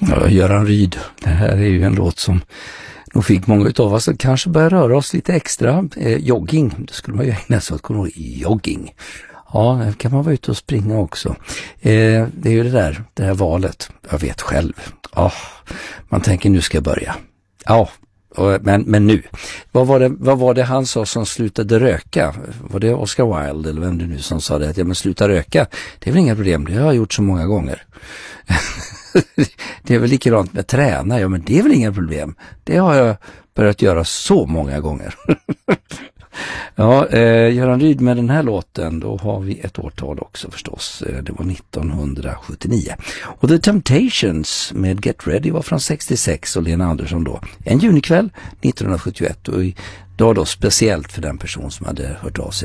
Ja, Göran Ryd. Det här är ju en låt som nog fick många utav oss att kanske börja röra oss lite extra. Jogging, det skulle man ju ägna sig åt. Jogging. Ja, kan man vara ute och springa också. Det är ju det här valet. Jag vet själv. Man tänker nu ska jag börja. Ja, men nu. Vad var det han sa som slutade röka? Var det Oscar Wilde eller vem det nu som sa det? Att men sluta röka, det är väl inga problem. Det har jag gjort så många gånger. Det är väl likadant med träna. Ja, men det är väl inga problem. Det har jag börjat göra så många gånger. Ja, Göran Ryd med den här låten, då har vi ett årtal också förstås. Det var 1979. Och The Temptations med Get Ready var från 66 och Lena Andersson då. En junikväll 1971 och idag då speciellt för den person som hade hört av sig.